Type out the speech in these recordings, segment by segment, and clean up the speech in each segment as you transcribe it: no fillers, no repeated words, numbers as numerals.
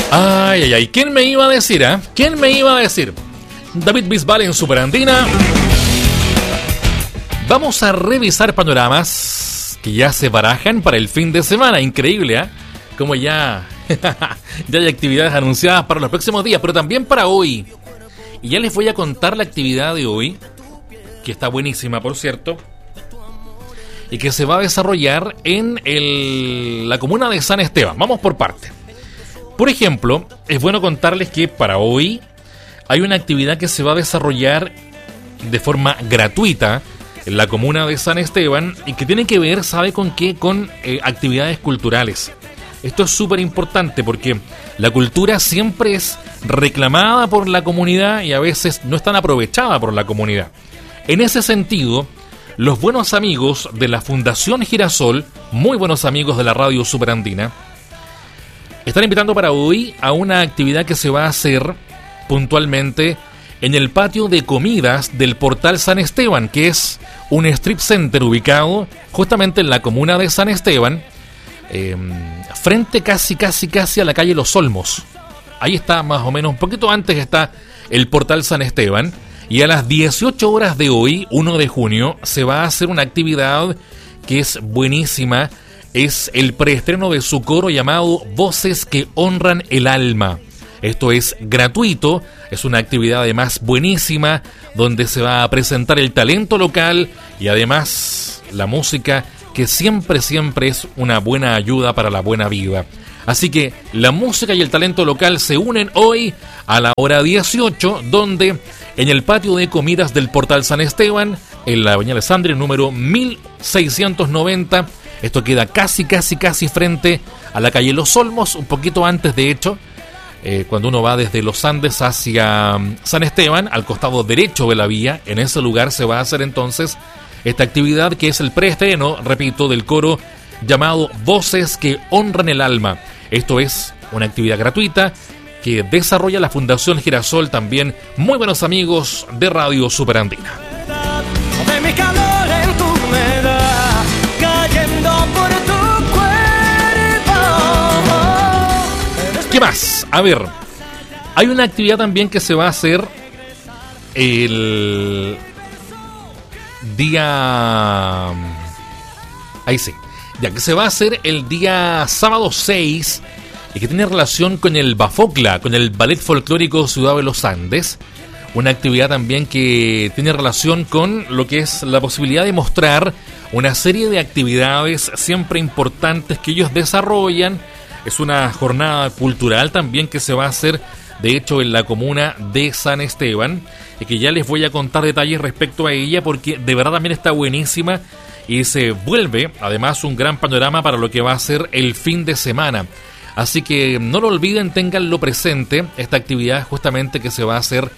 Ay, ay, ay, ¿quién me iba a decir, ¿Quién me iba a decir? David Bisbal en Superandina. Vamos a revisar panoramas que ya se barajan para el fin de semana. Increíble, Como ya hay actividades anunciadas para los próximos días, pero también para hoy. Y ya les voy a contar la actividad de hoy, que está buenísima, por cierto, y que se va a desarrollar en la comuna de San Esteban. Vamos por parte. Por ejemplo, es bueno contarles que para hoy hay una actividad que se va a desarrollar de forma gratuita en la comuna de San Esteban y que tiene que ver, ¿sabe con qué? Con actividades culturales. Esto es súper importante porque la cultura siempre es reclamada por la comunidad y a veces no es tan aprovechada por la comunidad. En ese sentido, los buenos amigos de la Fundación Girasol, muy buenos amigos de la Radio Superandina, están invitando para hoy a una actividad que se va a hacer puntualmente en el patio de comidas del Portal San Esteban, que es un strip center ubicado justamente en la comuna de San Esteban, frente casi a la calle Los Olmos. Ahí está, más o menos, un poquito antes está el Portal San Esteban. Y a las 18 horas de hoy, 1 de junio, se va a hacer una actividad que es buenísima. Es el preestreno de su coro llamado Voces que Honran el Alma. Esto es gratuito, es una actividad además buenísima, donde se va a presentar el talento local y además la música, que siempre es una buena ayuda para la buena vida. Así que la música y el talento local se unen hoy a la hora 18, donde en el patio de comidas del Portal San Esteban, en la avenida Alessandria, número 1690, esto queda casi frente a la calle Los Olmos, un poquito antes de hecho, cuando uno va desde Los Andes hacia San Esteban, al costado derecho de la vía. En ese lugar se va a hacer entonces esta actividad que es el preestreno, repito, del coro llamado Voces que Honran el Alma. Esto es una actividad gratuita que desarrolla la Fundación Girasol, también muy buenos amigos de Radio Superandina. De mi calor en tu humedad, cayendo por tu cuerpo. ¿Qué más? A ver, hay una actividad también que se va a hacer el día... Ahí sí. Ya que se va a hacer el día sábado 6 y que tiene relación con el Bafocla, con el Ballet Folclórico Ciudad de los Andes. Una actividad también que tiene relación con lo que es la posibilidad de mostrar una serie de actividades siempre importantes que ellos desarrollan. Es una jornada cultural también que se va a hacer, de hecho, en la comuna de San Esteban, y que ya les voy a contar detalles respecto a ella porque de verdad también está buenísima y se vuelve además un gran panorama para lo que va a ser el fin de semana. Así que no lo olviden, ténganlo presente, esta actividad justamente que se va a hacer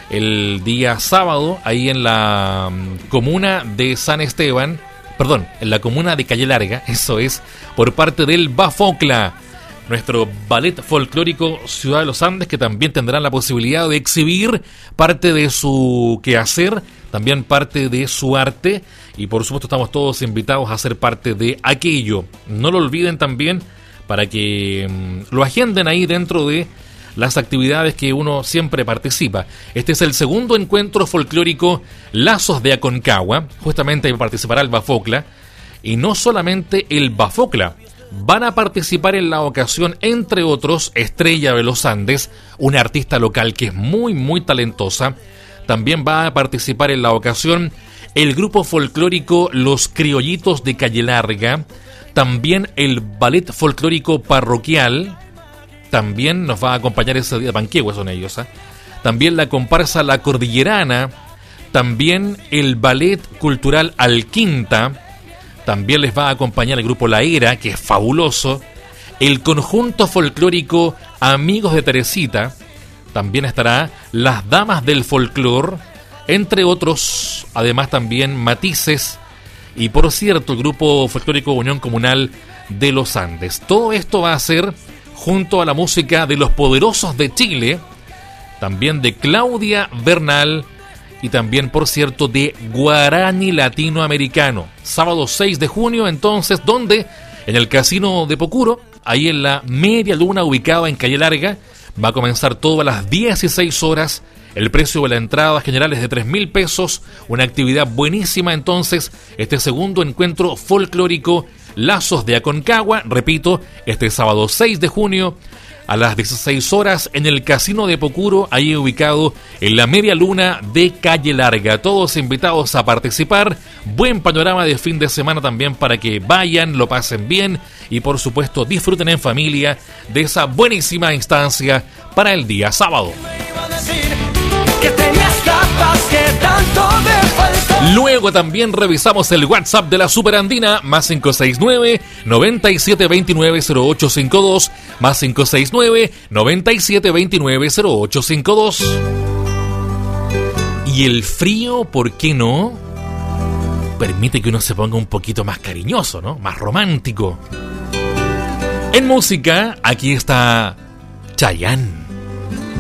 el día sábado ahí en la comuna de San Esteban, perdón, en la comuna de Calle Larga, eso es, por parte del Bafocla, nuestro ballet folclórico Ciudad de los Andes, que también tendrán la posibilidad de exhibir parte de su quehacer, también parte de su arte, y por supuesto estamos todos invitados a ser parte de aquello. No lo olviden también, para que lo agenden ahí dentro de las actividades que uno siempre participa. Este es el segundo encuentro folclórico Lazos de Aconcagua, justamente participará el Bafocla, y no solamente el Bafocla, van a participar en la ocasión, entre otros, Estrella de los Andes, una artista local que es muy talentosa. También va a participar en la ocasión el grupo folclórico Los Criollitos de Calle Larga, también el ballet folclórico parroquial, también nos va a acompañar ese día, Panquehue son ellos, también la comparsa La Cordillerana, también el ballet cultural Alquinta, también les va a acompañar el grupo La Era, que es fabuloso, el conjunto folclórico Amigos de Teresita, también estará Las Damas del Folclor, entre otros, además también Matices, y por cierto el grupo folclórico Unión Comunal de los Andes. Todo esto va a ser junto a la música de Los Poderosos de Chile, también de Claudia Bernal y también, por cierto, de Guarani Latinoamericano. Sábado 6 de junio, entonces, donde en el Casino de Pocuro, ahí en la Media Luna, ubicado en Calle Larga. Va a comenzar todo a las 16 horas. El precio de la entrada general es de 3.000 pesos. Una actividad buenísima entonces. Este segundo encuentro folclórico Lazos de Aconcagua. Repito, este sábado 6 de junio a las 16 horas en el Casino de Pocuro, ahí ubicado en la Media Luna de Calle Larga. Todos invitados a participar. Buen panorama de fin de semana también para que vayan, lo pasen bien y por supuesto disfruten en familia de esa buenísima instancia para el día sábado. Que tenías la paz que tanto me faltó. Luego también revisamos el WhatsApp de la Superandina, más 569-9729-0852, más 569-9729-0852. Y el frío, ¿por qué no? Permite que uno se ponga un poquito más cariñoso, ¿no? Más romántico. En música, aquí está Chayanne.